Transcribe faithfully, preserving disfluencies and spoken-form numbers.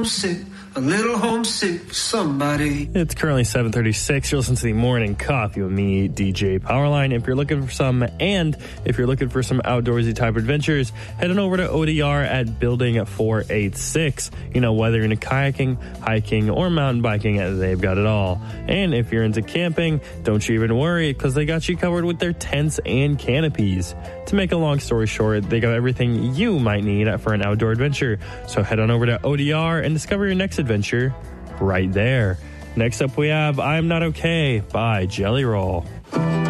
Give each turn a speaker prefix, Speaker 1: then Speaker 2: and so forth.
Speaker 1: homesick, a little homesick for somebody.
Speaker 2: It's currently seven thirty-six. You're listening to the Morning Coffee with me, D J Powerline. If you're looking for some, and if you're looking for some outdoorsy type adventures, head on over to O D R at Building four eighty-six. You know, whether you're into kayaking, hiking, or mountain biking, they've got it all. And if you're into camping, don't you even worry, because they got you covered with their tents and canopies. To make a long story short, they got everything you might need for an outdoor adventure. So head on over to O D R and discover your next adventure right there. Next up we have I'm Not Okay by Jelly Roll.